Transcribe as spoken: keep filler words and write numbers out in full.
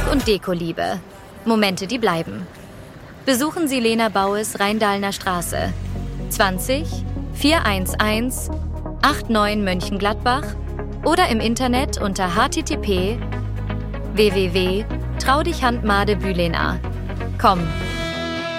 und Dekoliebe. Momente, die bleiben. Besuchen Sie Lena Baues Rheindahlener Straße, zwanzig vierhundertelf neunundachtzig Mönchengladbach oder im Internet unter h t t p w w w punkt traudichhandmadebülena punkt com.